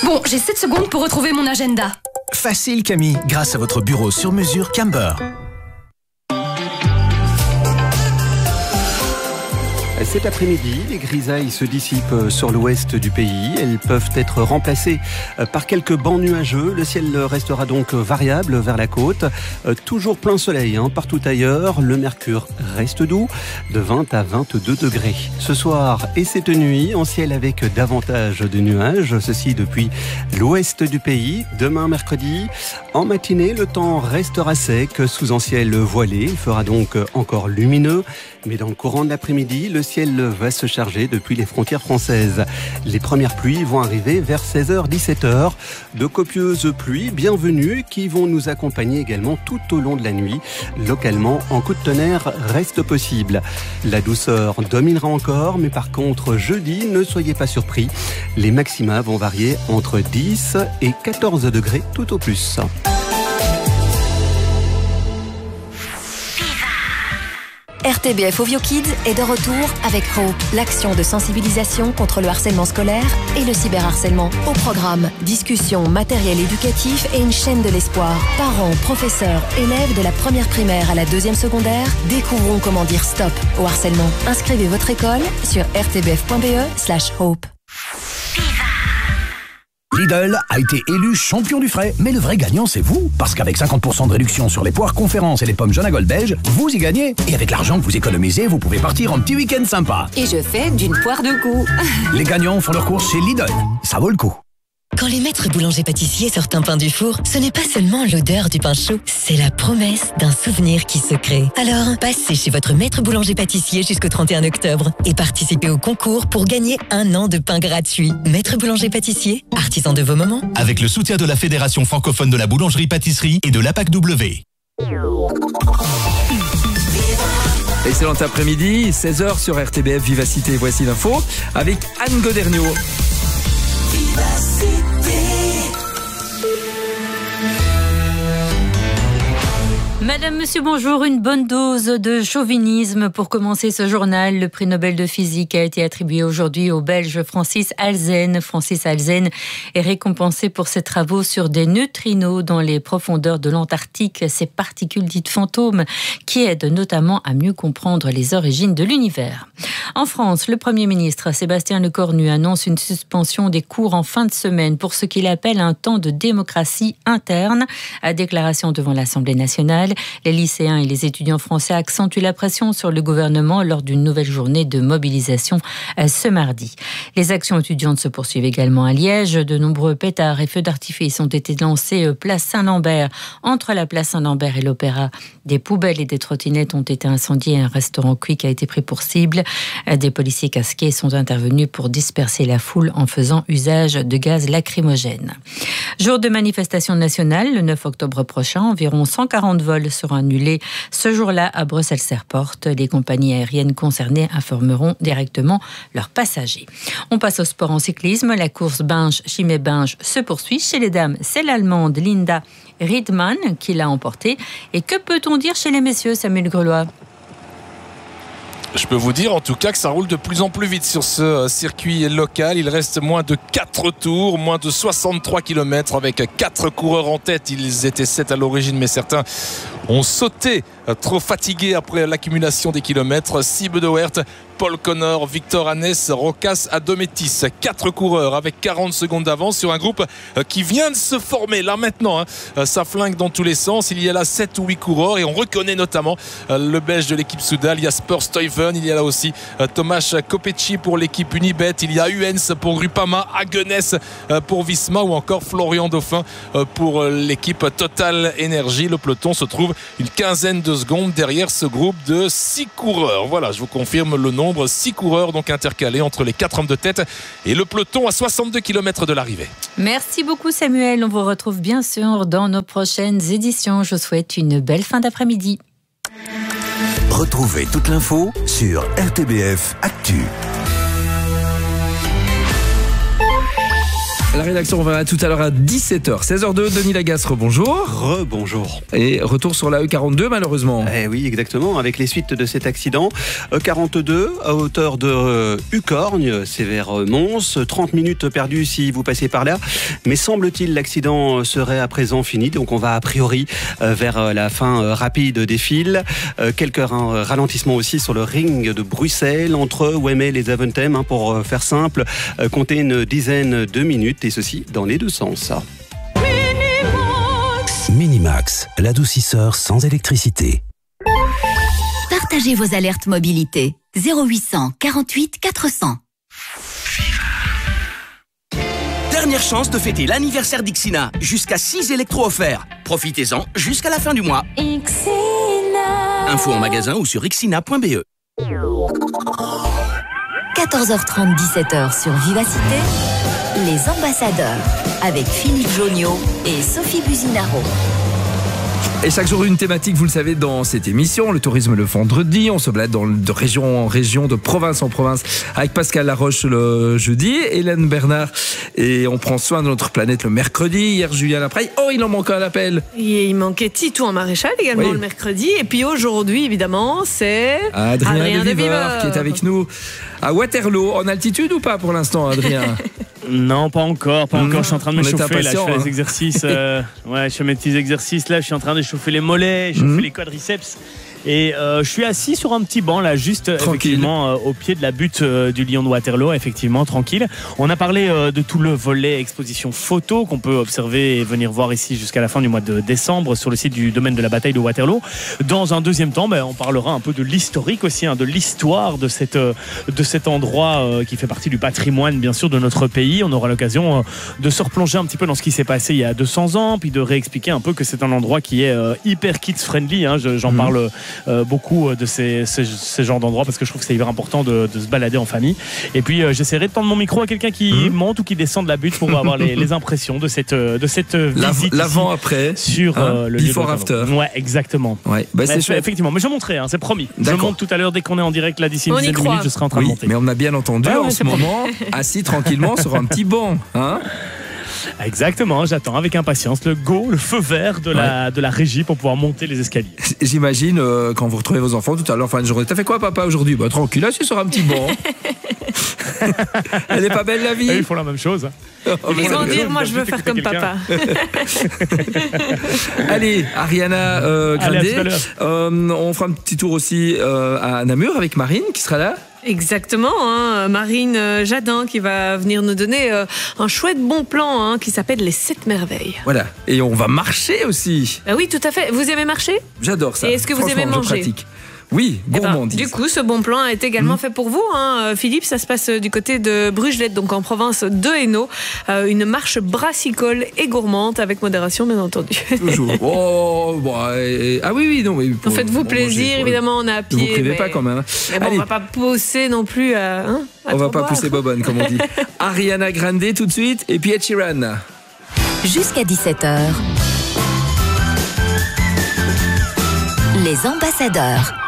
Bon, j'ai 7 secondes pour retrouver mon agenda. Facile Camille, grâce à votre bureau sur mesure Camber. Cet après-midi, les grisailles se dissipent sur l'ouest du pays. Elles peuvent être remplacées par quelques bancs nuageux. Le ciel restera donc variable vers la côte. Toujours plein soleil partout ailleurs. Le mercure reste doux, de 20 à 22 degrés. Ce soir et cette nuit, en ciel avec davantage de nuages. Ceci depuis l'ouest du pays. Demain mercredi, en matinée, le temps restera sec sous un ciel voilé. Il fera donc encore lumineux. Mais dans le courant de l'après-midi, le ciel va se charger depuis les frontières françaises. Les premières pluies vont arriver vers 16h-17h. De copieuses pluies bienvenues qui vont nous accompagner également tout au long de la nuit. Localement, en coup de tonnerre reste possible. La douceur dominera encore, mais par contre, jeudi, ne soyez pas surpris. Les maxima vont varier entre 10 et 14 degrés tout au plus. RTBF Ovio Kids est de retour avec Hope, l'action de sensibilisation contre le harcèlement scolaire et le cyberharcèlement. Au programme, discussions, matériel éducatif et une chaîne de l'espoir. Parents, professeurs, élèves de la première primaire à la deuxième secondaire, découvrons comment dire stop au harcèlement. Inscrivez votre école sur rtbf.be/hope. Lidl a été élu champion du frais, mais le vrai gagnant c'est vous, parce qu'avec 50% de réduction sur les poires conférences et les pommes jaune à gold beige, vous y gagnez. Et avec l'argent que vous économisez, vous pouvez partir en petit week-end sympa. Et je fais d'une poire de goût. Les gagnants font leurs courses chez Lidl, ça vaut le coup. Quand les maîtres boulangers-pâtissiers sortent un pain du four, ce n'est pas seulement l'odeur du pain chaud, c'est la promesse d'un souvenir qui se crée. Alors, passez chez votre maître boulanger-pâtissier jusqu'au 31 octobre et participez au concours pour gagner 1 an de pain gratuit. Maître boulanger-pâtissier, artisan de vos moments. Avec le soutien de la Fédération francophone de la boulangerie-pâtisserie et de l'APAC-W. Excellent après-midi, 16h sur RTBF Vivacité. Voici l'info avec Anne Goderniot. Madame, monsieur, bonjour. Une bonne dose de chauvinisme pour commencer ce journal. Le prix Nobel de physique a été attribué aujourd'hui au Belge Francis Halzen. Francis Halzen est récompensé pour ses travaux sur des neutrinos dans les profondeurs de l'Antarctique, ces particules dites fantômes qui aident notamment à mieux comprendre les origines de l'univers. En France, le Premier ministre Sébastien Lecornu annonce une suspension des cours en fin de semaine pour ce qu'il appelle un temps de démocratie interne. À déclaration devant l'Assemblée nationale, les lycéens et les étudiants français accentuent la pression sur le gouvernement lors d'une nouvelle journée de mobilisation ce mardi. Les actions étudiantes se poursuivent également à Liège. De nombreux pétards et feux d'artifice ont été lancés place Saint-Lambert. Entre la place Saint-Lambert et l'Opéra, des poubelles et des trottinettes ont été incendiées. Un restaurant Quick a été pris pour cible. Des policiers casqués sont intervenus pour disperser la foule en faisant usage de gaz lacrymogène. Jour de manifestation nationale, le 9 octobre prochain, environ 140 vols seront annulés ce jour-là à Bruxelles Airport. Les compagnies aériennes concernées informeront directement leurs passagers. On passe au sport en cyclisme. La course Binge-Chimay-Binge se poursuit. Chez les dames, c'est l'Allemande Linda Riedmann qui l'a emportée. Et que peut-on dire chez les messieurs, Samuel Grelois ? Je peux vous dire en tout cas que ça roule de plus en plus vite sur ce circuit local. Il reste moins de 4 tours, moins de 63 km avec 4 coureurs en tête. Ils étaient 7 à l'origine, mais certains ont sauté, trop fatigués après l'accumulation des kilomètres. Siebe de Weert, Paul Connor, Victor Hannes, Rokas Adométis. 4 coureurs avec 40 secondes d'avance sur un groupe qui vient de se former là maintenant. Ça flingue dans tous les sens. Il y a là 7 ou 8 coureurs et on reconnaît notamment le belge de l'équipe Soudal, Jasper Stuyven. Il y a là aussi Tomasz Kopecki pour l'équipe Unibet. Il y a Uens pour Groupama, Hagenes pour Visma ou encore Florian Dauphin pour l'équipe Total Energy. Le peloton se trouve une quinzaine de secondes derrière ce groupe de 6 coureurs. Voilà, je vous confirme le nombre, 6 coureurs donc intercalés entre les 4 hommes de tête et le peloton à 62 km de l'arrivée. Merci beaucoup Samuel, on vous retrouve bien sûr dans nos prochaines éditions. Je vous souhaite une belle fin d'après-midi. Retrouvez toute l'info sur RTBF Actu. La rédaction revient tout à l'heure à 17h. 16h02, Denis Lagasse, rebonjour. Rebonjour. Et retour sur la E42 malheureusement. Eh oui, exactement, avec les suites de cet accident. E42 à hauteur de Ucorgne, c'est vers Mons. 30 minutes perdues si vous passez par là. Mais semble-t-il l'accident serait à présent fini. Donc on va a priori vers la fin rapide des fils. Quelques ralentissements aussi sur le ring de Bruxelles entre Wemmel et Zaventem. Pour faire simple, comptez une dizaine de minutes et ceci dans les deux sens. Minimax, l'adoucisseur sans électricité. Partagez vos alertes mobilité. 0800 48 400. Dernière chance de fêter l'anniversaire d'Ixina. Jusqu'à 6 électros offerts. Profitez-en jusqu'à la fin du mois. Ixina. Info en magasin ou sur ixina.be. 14h30, 17h sur Vivacité, les ambassadeurs avec Philippe Joniot et Sophie Buzinaro. Et chaque jour une thématique, vous le savez, dans cette émission. Le tourisme le vendredi, on se balade de région en région, de province en province, avec Pascal Laroche le jeudi, Hélène Bernard, et on prend soin de notre planète le mercredi. Hier, Julien Lapraille, il en manque un appel. Il manquait Titou en maréchal également le mercredi. Et puis aujourd'hui, évidemment, c'est Adrien de Viveur qui est avec nous à Waterloo. En altitude ou pas pour l'instant, Adrien? Non, pas encore. Je suis en train de me chauffer là. Je fais les exercices. Je fais mes petits exercices là. Je suis en train de chauffer les mollets, chauffer les quadriceps. Et je suis assis sur un petit banc là, juste effectivement au pied de la butte du Lion de Waterloo, effectivement tranquille. On a parlé de tout le volet exposition photo qu'on peut observer et venir voir ici jusqu'à la fin du mois de décembre sur le site du domaine de la bataille de Waterloo. Dans un deuxième temps, on parlera un peu de l'historique aussi, de l'histoire de cet endroit qui fait partie du patrimoine bien sûr de notre pays. On aura l'occasion de se replonger un petit peu dans ce qui s'est passé il y a 200 ans, puis de réexpliquer un peu que c'est un endroit qui est hyper kids friendly. J'en parle beaucoup de ces genres d'endroits parce que je trouve que c'est hyper important de se balader en famille. Et puis j'essaierai de tendre mon micro à quelqu'un qui monte ou qui descend de la butte pour avoir les impressions de cette visite l'avant-après sur le before after. Ouais, exactement. Ouais, effectivement, mais je monterai, c'est promis. Je monte tout à l'heure dès qu'on est en direct là d'ici une dizaine de minutes, je serai en train de monter. Mais on a bien entendu en ce moment assis tranquillement sur un petit banc, Exactement, j'attends avec impatience le feu vert de la régie pour pouvoir monter les escaliers. J'imagine quand vous retrouvez vos enfants tout à l'heure fin de journée. T'as fait quoi papa aujourd'hui? Tranquille, assis sur un petit banc. Elle est pas belle la vie? Ils font la même chose. Ils vont dire moi je veux faire comme papa. Allez, Ariana Grande, on fera un petit tour aussi à Namur avec Marine qui sera là. Exactement, Marine Jadin qui va venir nous donner un chouette bon plan qui s'appelle les 7 merveilles. Voilà, et on va marcher aussi. Oui, tout à fait. Vous aimez marcher? J'adore ça. Et est-ce que vous aimez manger? Oui, gourmandise. Du coup, ce bon plan a été également fait pour vous, Philippe. Ça se passe du côté de Brugelette, donc en province de Hainaut. Une marche brassicole et gourmande, avec modération, bien entendu. Toujours. Oui, non. En faites-vous plaisir, évidemment, on est à pied. Ne vous privez pas quand même. On ne va pas pousser non plus à on va pas pousser bobonne, comme on dit. Ariana Grande tout de suite, et puis Ed Sheeran. Jusqu'à 17h. Les ambassadeurs.